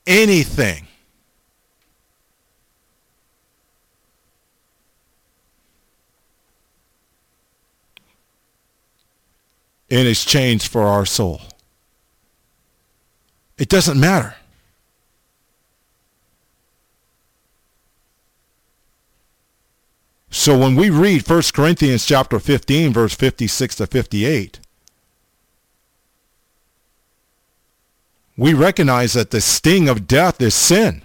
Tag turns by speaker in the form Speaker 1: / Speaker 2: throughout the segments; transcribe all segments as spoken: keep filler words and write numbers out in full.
Speaker 1: anything in exchange for our soul. It doesn't matter. So when we read First Corinthians chapter fifteen, verse fifty-six to fifty-eight, we recognize that the sting of death is sin.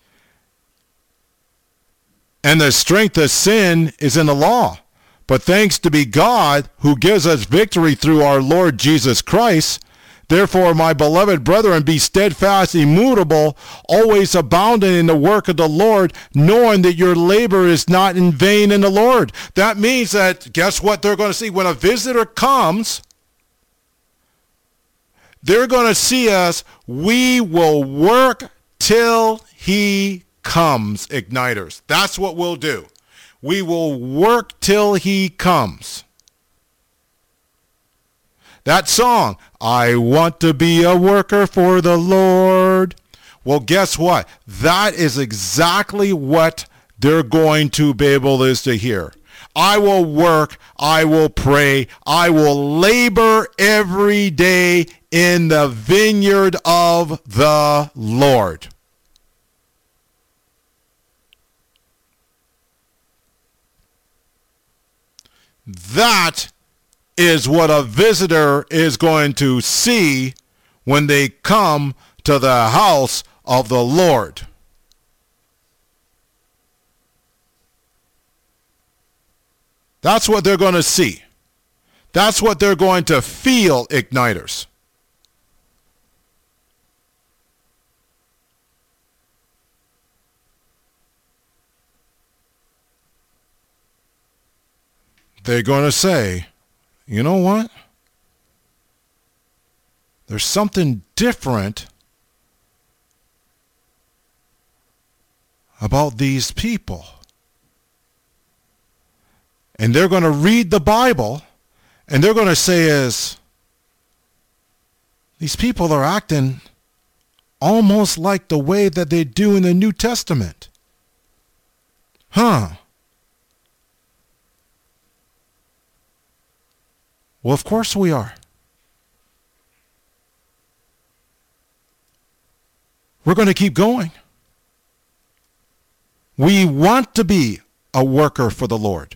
Speaker 1: And the strength of sin is in the law. But thanks to be God who gives us victory through our Lord Jesus Christ. Therefore, my beloved brethren, be steadfast, immovable, always abounding in the work of the Lord, knowing that your labor is not in vain in the Lord. That means that, guess what they're going to see? When a visitor comes, they're going to see us. We will work till he comes, igniters. That's what we'll do. We will work till he comes. That song, I want to be a worker for the Lord. Well, guess what? That is exactly what they're going to be able is to hear. I will work, I will pray, I will labor every day in the vineyard of the Lord. That is what a visitor is going to see when they come to the house of the Lord. That's what they're going to see. That's what they're going to feel, igniters. They're going to say, you know what? There's something different about these people. And they're going to read the Bible, and they're going to say is, these people are acting almost like the way that they do in the New Testament. Huh. Well, of course we are. We're going to keep going. We want to be a worker for the Lord.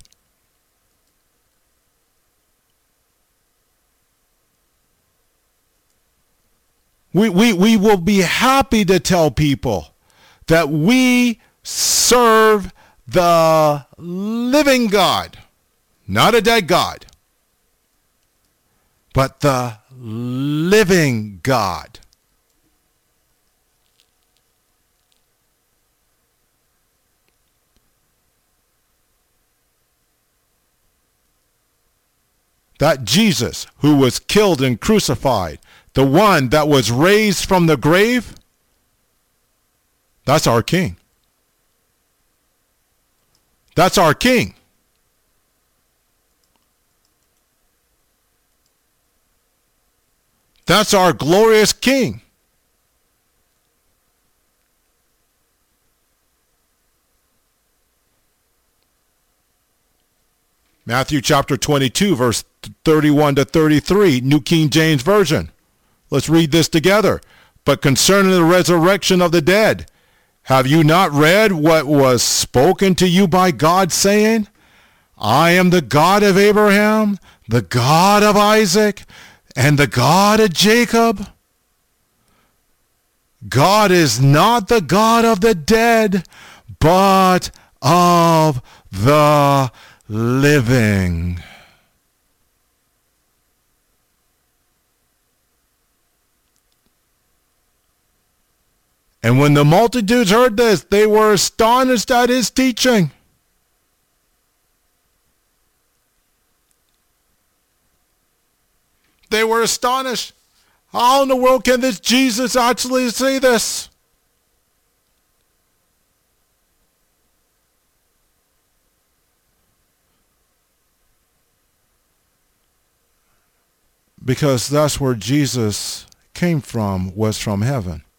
Speaker 1: We, we, we will be happy to tell people that we serve the living God, not a dead God, but the living God. That Jesus who was killed and crucified, the one that was raised from the grave, that's our King. That's our King. That's our glorious King. Matthew chapter twenty-two, verse thirty-one to thirty-three, New King James Version. Let's read this together. But concerning the resurrection of the dead, have you not read what was spoken to you by God, saying, I am the God of Abraham, the God of Isaac, and the God of Jacob? God is not the God of the dead, but of the living. And when the multitudes heard this, they were astonished at his teaching. They were astonished. How in the world can this Jesus actually say this? Because that's where Jesus came from, was from heaven.